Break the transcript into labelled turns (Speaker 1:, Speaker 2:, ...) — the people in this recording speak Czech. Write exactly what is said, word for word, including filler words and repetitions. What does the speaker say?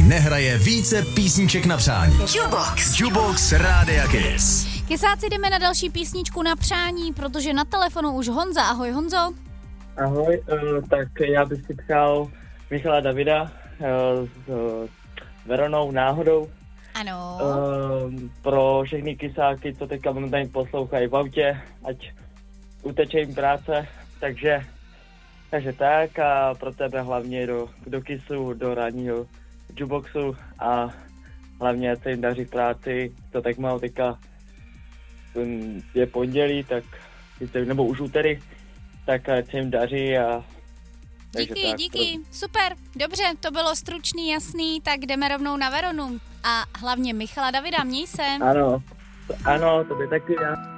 Speaker 1: nehraje více písniček na přání. Jukebox. Jukebox Rádia Kiss.
Speaker 2: Kysáci, jdeme na další písničku na přání, protože na telefonu už Honza. Ahoj, Honzo.
Speaker 3: Ahoj, uh, tak já bych si přál Michala Davida uh, s uh, Veronou Náhodou.
Speaker 2: Ano.
Speaker 3: Uh, pro všechny kysáky, co teďka momentálně poslouchají v autě, ať uteče jim práce, takže, takže tak a pro tebe hlavně do, do kisu, do ranního jukeboxu a hlavně ať se jim daří v práci, to tak mám teďka je pondělí, tak nebo už úterý, tak ať se jim daří a
Speaker 2: díky,
Speaker 3: tak,
Speaker 2: díky, pro... super, dobře, to bylo stručný, jasný, tak jdeme rovnou na Veronu a hlavně Michala Davida, měj se.
Speaker 3: Ano, ano, to by taky já.